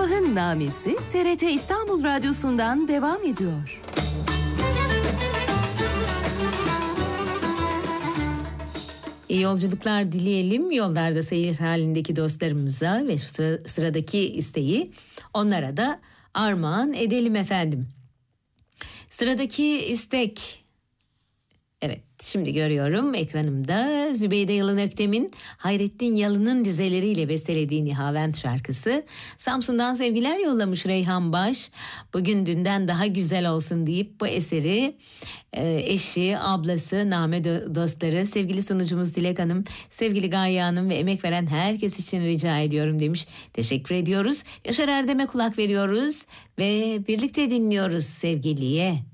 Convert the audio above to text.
Sabahın Namesi TRT İstanbul Radyosu'ndan devam ediyor. İyi yolculuklar dileyelim yollarda seyir halindeki dostlarımıza ve sıradaki isteği onlara da armağan edelim efendim. Sıradaki istek, evet şimdi görüyorum ekranımda, Zübeyde Yalın Öktem'in Hayrettin Yalın'ın dizeleriyle bestelediği Nihavent şarkısı. Samsun'dan sevgiler yollamış Reyhan Baş. Bugün dünden daha güzel olsun deyip bu eseri eşi, ablası, Name dostları, sevgili sunucumuz Dilek Hanım, sevgili Gaye Hanım ve emek veren herkes için rica ediyorum demiş. Teşekkür ediyoruz. Yaşar Erdem'e kulak veriyoruz ve birlikte dinliyoruz sevgiliye.